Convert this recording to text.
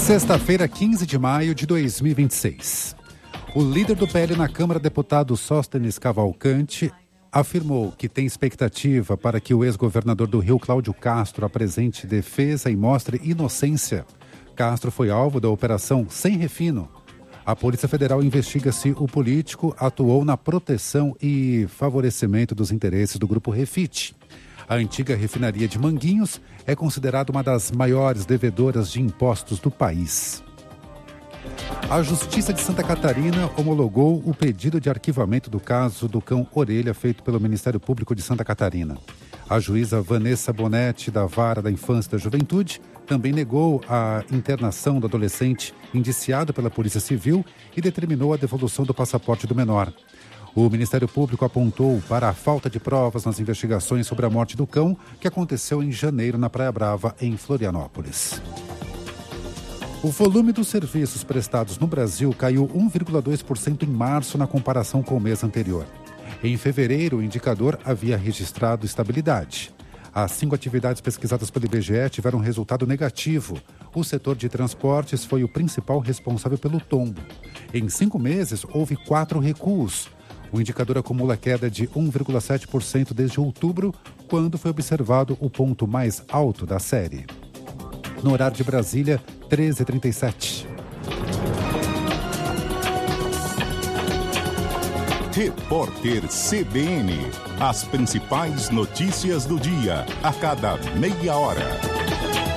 Sexta-feira, 15 de maio de 2026. O líder do PL na Câmara, deputado Sóstenes Cavalcante, afirmou que tem expectativa para que o ex-governador do Rio, Cláudio Castro, apresente defesa e mostre inocência. Castro foi alvo da operação Sem Refino. A Polícia Federal investiga se o político atuou na proteção e favorecimento dos interesses do Grupo Refit. A antiga refinaria de Manguinhos é considerada uma das maiores devedoras de impostos do país. A Justiça de Santa Catarina homologou o pedido de arquivamento do caso do cão Orelha feito pelo Ministério Público de Santa Catarina. A juíza Vanessa Bonetti, da Vara da Infância e da Juventude, também negou a internação do adolescente indiciado pela Polícia Civil e determinou a devolução do passaporte do menor. O Ministério Público apontou para a falta de provas nas investigações sobre a morte do cão, que aconteceu em janeiro na Praia Brava, em Florianópolis. O volume dos serviços prestados no Brasil caiu 1,2% em março na comparação com o mês anterior. Em fevereiro, o indicador havia registrado estabilidade. As 5 atividades pesquisadas pelo IBGE tiveram resultado negativo. O setor de transportes foi o principal responsável pelo tombo. Em 5 meses, houve 4 recuos. O indicador acumula queda de 1,7% desde outubro, quando foi observado o ponto mais alto da série. No horário de Brasília, 13h37. Repórter CBN. As principais notícias do dia, a cada meia hora.